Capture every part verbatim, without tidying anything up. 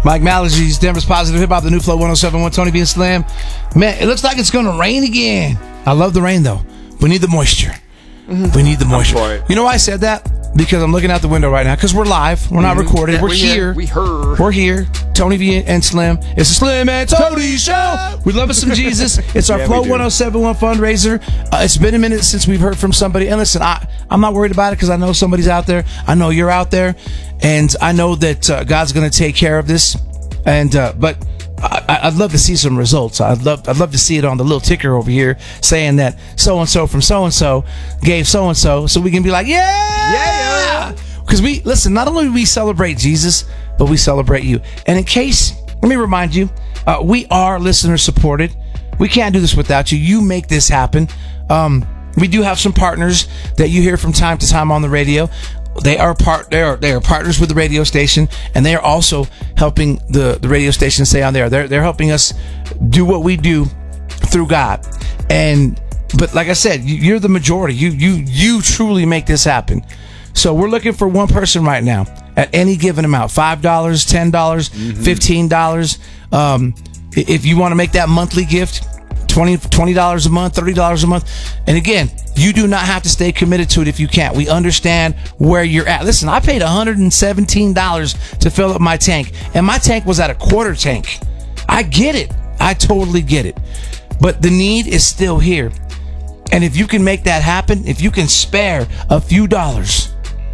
Mike Malagy's Denver's Positive Hip Hop, the new Flow one oh seven point one, Tony B and Slam. Man, it looks like it's going to rain again. I love the rain, though. We need the moisture. We need the moisture. You know why I said that? Because I'm looking out the window right now. Because we're live. We're not mm-hmm. recorded. Yeah, we're, we're here. We heard. We're here. Tony V and Slim. It's the Slim and Tony Show. We love us some Jesus. It's our yeah, Flow one oh seven point one fundraiser. Uh, it's been a minute since we've heard from somebody. And listen, I, I'm not worried about it because I know somebody's out there. I know you're out there. And I know that uh, God's going to take care of this. And uh, But I, I'd love to see some results. I'd love I'd love to see it on the little ticker over here saying that so-and-so from so-and-so gave so-and-so. So we can be like, yeah! Yeah! Because we, listen, not only do we celebrate Jesus, but we celebrate you. And in case, let me remind you, uh, we are listener supported. We can't do this without you. You make this happen. Um, we do have some partners that you hear from time to time on the radio. They are part. They are they are partners with the radio station, and they are also helping the, the radio station stay on there. They're they're helping us do what we do through God. And but like I said, you, you're the majority. You you you truly make this happen. So we're looking for one person right now at any given amount: five dollars, ten dollars, mm-hmm. fifteen dollars. Um, if you want to make that monthly gift, twenty dollars a month, thirty dollars a month. And again, you do not have to stay committed to it if you can't. We understand where you're at. Listen, I paid one hundred seventeen dollars to fill up my tank, and my tank was at a quarter tank. I get it. I totally get it. But the need is still here. And if you can make that happen, if you can spare a few dollars,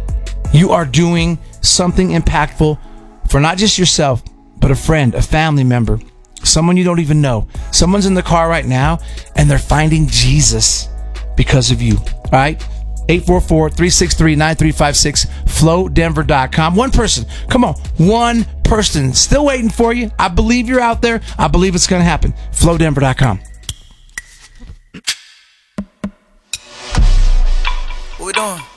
you are doing something impactful for not just yourself, but a friend, a family member, someone you don't even know. Someone's in the car right now, and they're finding Jesus because of you. All right? eight four four, three six three, nine three five six, flow denver dot com. One person. Come on. One person. Still waiting for you. I believe you're out there. I believe it's going to happen. flow denver dot com. What we doing?